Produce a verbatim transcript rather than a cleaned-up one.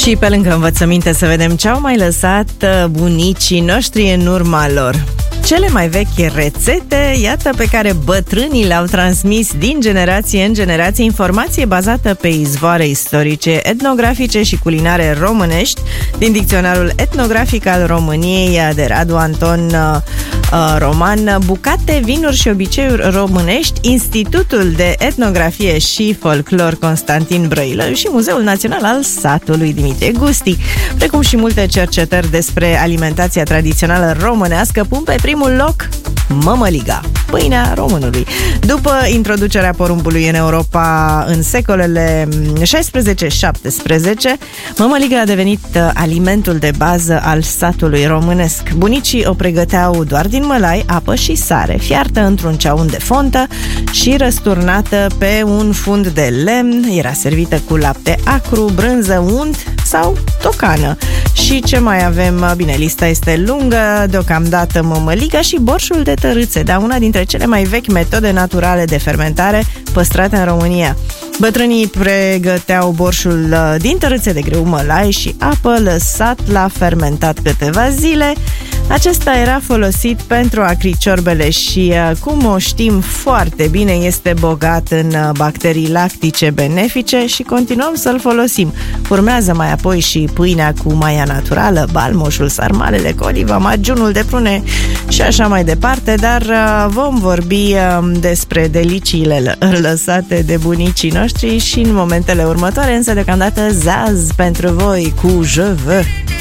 Și pe lângă învățăminte să vedem ce au mai lăsat bunicii noștri în urma lor. Cele mai vechi rețete, iată, pe care bătrânii le-au transmis din generație în generație, informație bazată pe izvoare istorice, etnografice și culinare românești, din Dicționarul Etnografic al României de Radu Anton uh, Roman, bucate, vinuri și obiceiuri românești, Institutul de Etnografie și Folclor Constantin Brăilă și Muzeul Național al Satului Dimitrie Gusti, precum și multe cercetări despre alimentația tradițională românească, pun pe primul loc mămăliga, pâinea românului. După introducerea porumbului în Europa în secolele șaisprezece șaptesprezece, mămăliga a devenit alimentul de bază al satului românesc. Bunicii o pregăteau doar din mălai, apă și sare, fiartă într-un ceaun de fontă și răsturnată pe un fund de lemn. Era servită cu lapte acru, brânză, unt sau tocană. Și ce mai avem? Bine, lista este lungă. Deocamdată mămăliga și borșul de tărâțe, da, una dintre cele mai vechi metode naturale de fermentare păstrate în România. Bătrânii pregăteau borșul din tărâțe de grâu, mălai și apă, lăsat la fermentat câteva zile. Acesta era folosit pentru a cri ciorbele și, cum o știm foarte bine, este bogat în bacterii lactice benefice și continuăm să-l folosim. Urmează mai apoi și pâinea cu maia naturală, balmoșul, sarmalele, coliva, magiunul de prune și așa mai departe, dar vom vorbi despre deliciile lăsate de bunicii noștri și în momentele următoare, însă deocamdată Zaz pentru voi cu Je veux.